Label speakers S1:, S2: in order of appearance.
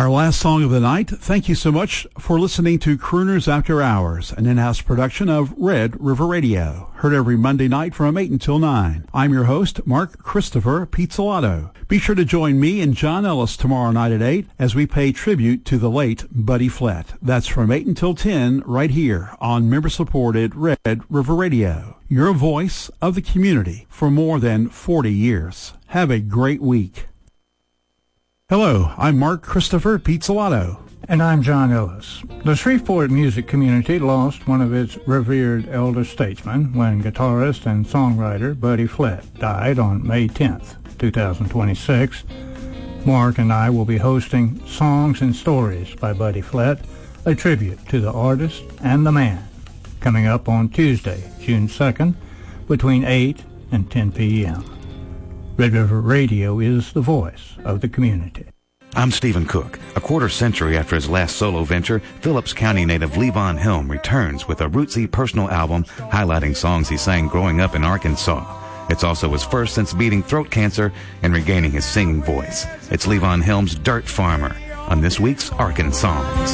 S1: Our last song of the night. Thank you so much for listening to Crooners After Hours, an in-house production of Red River Radio. Heard every Monday night from 8 until 9. I'm your host, Mark Christopher Pizzolato. Be sure to join me and John Ellis tomorrow night at 8 as we pay tribute to the late Buddy Flett. That's from 8 until 10 right here on member-supported Red River Radio. Your voice of the community for more than 40 years. Have a great week. Hello, I'm Mark Christopher Pizzolato.
S2: And I'm John Ellis. The Shreveport music community lost one of its revered elder statesmen when guitarist and songwriter Buddy Flett died on May 10th, 2026. Mark and I will be hosting Songs and Stories by Buddy Flett, a tribute to the artist and the man, coming up on Tuesday, June 2nd, between 8 and 10 p.m. Red River Radio is the voice of the community.
S3: I'm Stephen Cook. A quarter century after his last solo venture, Phillips County native Levon Helm returns with a rootsy personal album highlighting songs he sang growing up in Arkansas. It's also his first since beating throat cancer and regaining his singing voice. It's Levon Helm's Dirt Farmer on this week's Arkansas.